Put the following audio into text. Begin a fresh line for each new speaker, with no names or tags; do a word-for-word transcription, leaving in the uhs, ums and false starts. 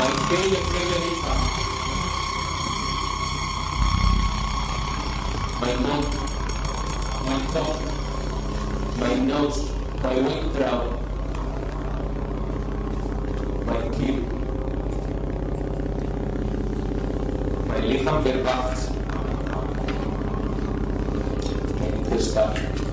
vele, vele lichaam. Mijn mond, mijn tong, mijn neus, mijn wenkbrauw, mijn kiel. Mijn lichaam verwacht. En de stad.